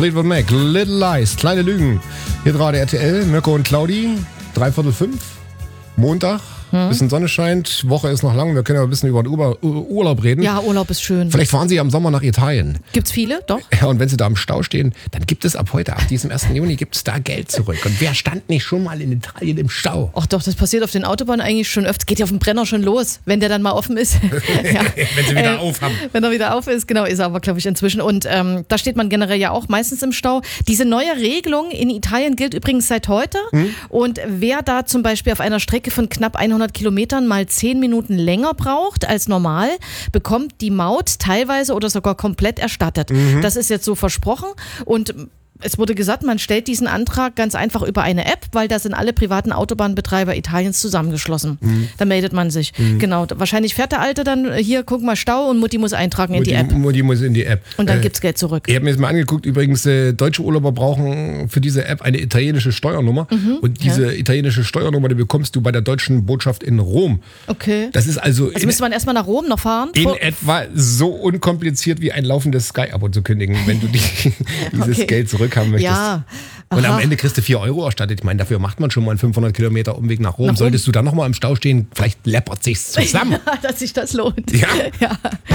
Fleetwood Mac, Little Lies, kleine Lügen. Hier gerade RTL, Mirko und Claudi, 3:45, Montag. Bisschen Sonne scheint, Woche ist noch lang, wir können ja ein bisschen über den Urlaub reden. Ja, Urlaub ist schön. Vielleicht fahren Sie am Sommer nach Italien. Gibt's viele? Doch. Ja, und wenn Sie da im Stau stehen, dann gibt es ab heute, ab diesem 1. Juni, gibt es da Geld zurück. Und wer stand nicht schon mal in Italien im Stau? Ach doch, das passiert auf den Autobahnen eigentlich schon öfter. Geht ja auf dem Brenner schon los, wenn der dann mal offen ist. Ja. Wenn sie wieder auf haben. Wenn er wieder auf ist, genau, ist er aber, glaube ich, inzwischen. Und da steht man generell ja auch meistens im Stau. Diese neue Regelung in Italien gilt übrigens seit heute. Und wer da zum Beispiel auf einer Strecke von knapp 100 Kilometern mal 10 Minuten länger braucht als normal, bekommt die Maut teilweise oder sogar komplett erstattet. Das ist jetzt so versprochen und es wurde gesagt, man stellt diesen Antrag ganz einfach über eine App, weil da sind alle privaten Autobahnbetreiber Italiens zusammengeschlossen. Da meldet man sich. Genau. Wahrscheinlich fährt der Alte dann hier, guck mal, Stau und Mutti muss eintragen in die App. Mutti muss in die App. Und dann gibt's Geld zurück. Ich habe mir jetzt mal angeguckt, übrigens, deutsche Urlauber brauchen für diese App eine italienische Steuernummer. Und diese italienische Steuernummer, die bekommst du bei der deutschen Botschaft in Rom. Okay. Das ist also müsste man erstmal nach Rom noch fahren? in etwa so unkompliziert wie ein laufendes Sky-Abo zu kündigen, wenn du dieses Geld zurückhaben möchtest. Ja. Und am Aha. Ende kriegst du 4 Euro erstattet. Ich meine, dafür macht man schon mal einen 500 Kilometer Umweg nach Rom. Solltest du dann nochmal im Stau stehen, vielleicht läppert sich's zusammen. Ja, dass sich das lohnt. Ja. Ja.